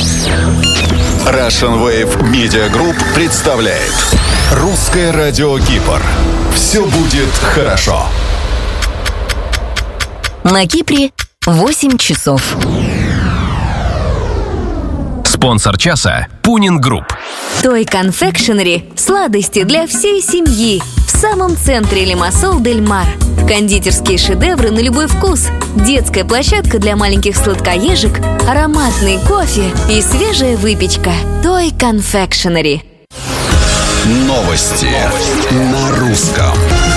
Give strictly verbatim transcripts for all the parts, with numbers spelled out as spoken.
Russian Wave Media Group представляет Русское радио Кипр. Все будет хорошо. На Кипре восемь часов. Спонсор часа – Пунин Групп. Той Confectionery – сладости для всей семьи. В самом центре Лимассол Дель Мар. Кондитерские шедевры на любой вкус. Детская площадка для маленьких сладкоежек, ароматный кофе и свежая выпечка. Той Confectionery. Новости на русском.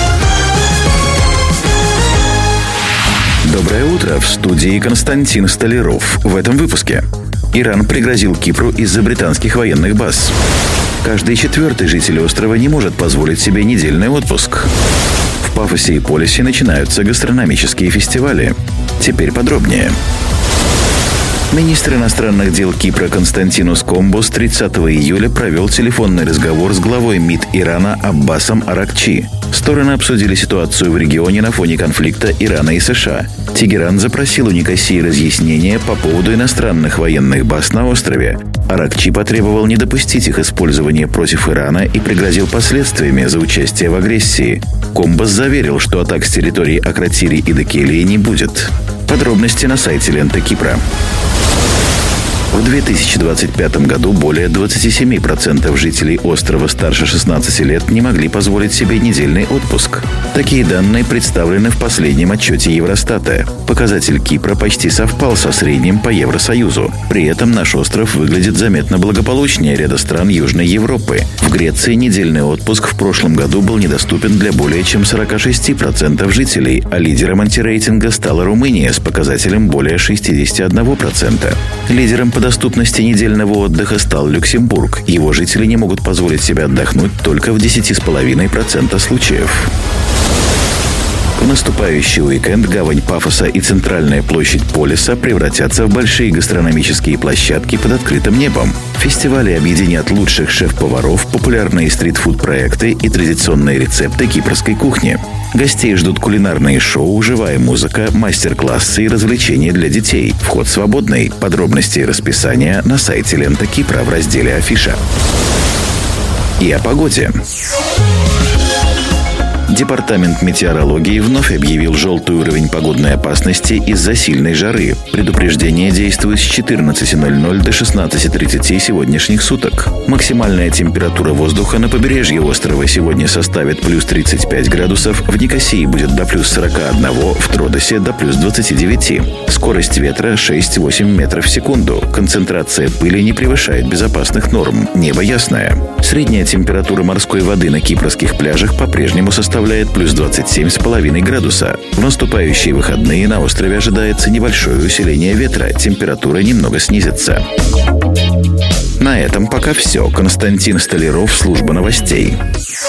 Доброе утро, в студии Константин Столяров. В этом выпуске. Иран пригрозил Кипру из-за британских военных баз. Каждый четвертый житель острова не может позволить себе недельный отпуск. В Пафосе и Полисе начинаются гастрономические фестивали. Теперь подробнее. Министр иностранных дел Кипра Константинос Комбос тридцатого июля провел телефонный разговор с главой МИД Ирана Аббасом Аракчи. Стороны обсудили ситуацию в регионе на фоне конфликта Ирана и США. Тегеран запросил у Никосии разъяснения по поводу иностранных военных баз на острове. Аракчи потребовал не допустить их использования против Ирана и пригрозил последствиями за участие в агрессии. Комбос заверил, что атак с территории Акротири и Декелии не будет. Подробности на сайте Ленты Кипра. В две тысячи двадцать пятом году более двадцать семь процентов жителей острова старше шестнадцати лет не могли позволить себе недельный отпуск. Такие данные представлены в последнем отчете Евростата. Показатель Кипра почти совпал со средним по Евросоюзу. При этом наш остров выглядит заметно благополучнее ряда стран Южной Европы. В Греции недельный отпуск в прошлом году был недоступен для более чем сорок шесть процентов жителей, а лидером антирейтинга стала Румыния с показателем более шестьдесят один процент. Лидером по доступности недельного отдыха стал Люксембург. Его жители не могут позволить себе отдохнуть только в десять целых пять десятых процента случаев. В наступающий уикенд гавань Пафоса и центральная площадь Полиса превратятся в большие гастрономические площадки под открытым небом. Фестивали объединят лучших шеф-поваров, популярные стритфуд-проекты и традиционные рецепты кипрской кухни. Гостей ждут кулинарные шоу, живая музыка, мастер-классы и развлечения для детей. Вход свободный. Подробности и расписание на сайте Лента Кипра в разделе «Афиша». И о погоде. Департамент метеорологии вновь объявил желтый уровень погодной опасности из-за сильной жары. Предупреждение действует с четырнадцати ноль-ноль до шестнадцати тридцати сегодняшних суток. Максимальная температура воздуха на побережье острова сегодня составит плюс тридцать пять градусов, в Никосии будет до плюс сорок один, в Тродосе до плюс двадцати девяти. Скорость ветра шесть-восемь метров в секунду. Концентрация пыли не превышает безопасных норм. Небо ясное. Средняя температура морской воды на кипрских пляжах по-прежнему составляет плюс двадцать семь целых пять десятых градуса. В наступающие выходные на острове ожидается небольшое усиление ветра, температура немного снизится. На этом пока все. Константин Столяров, служба новостей.